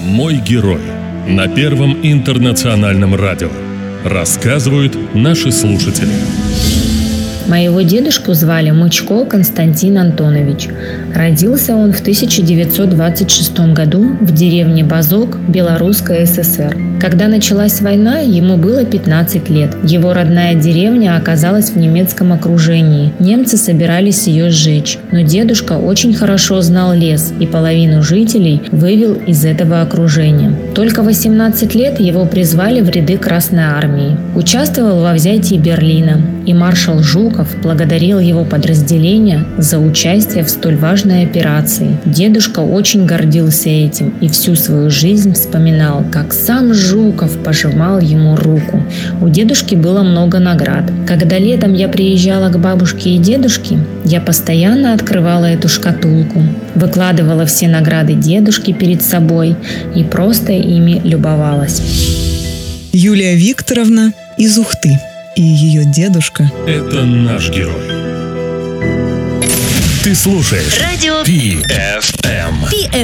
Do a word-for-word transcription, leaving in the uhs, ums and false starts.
«Мой герой» на Первом интернациональном радио. Рассказывают наши слушатели. Моего дедушку звали Мычко Константин Антонович. Родился он в тысяча девятьсот двадцать шестом году в деревне Базок, Белорусская ССР. Когда началась война, ему было пятнадцать лет. Его родная деревня оказалась в немецком окружении. Немцы собирались ее сжечь. Но дедушка очень хорошо знал лес и половину жителей вывел из этого окружения. Только в восемнадцать лет его призвали в ряды Красной Армии. Участвовал во взятии Берлина, и маршал Жуков благодарил его подразделение за участие в столь важной операции. Дедушка очень гордился этим и всю свою жизнь вспоминал, как сам Жуков пожимал ему руку. У дедушки было много наград. Когда летом я приезжала к бабушке и дедушке, я постоянно открывала эту шкатулку, выкладывала все награды дедушки перед собой и просто ими любовалась. Юлия Викторовна из Ухты и ее дедушка. Это наш герой. Ты слушаешь Радио Пи Эф Эм. Пи Эф